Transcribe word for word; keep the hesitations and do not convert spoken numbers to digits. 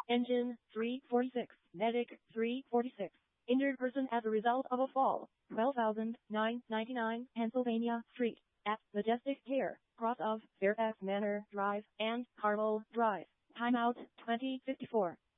Engine three forty-six. Medic three forty-six. Injured person as a result of a fall. twelve thousand nine hundred ninety-nine Pennsylvania Street. At Majestic Pier, cross of Fairfax Manor Drive and Carmel Drive. Timeout twenty fifty-four.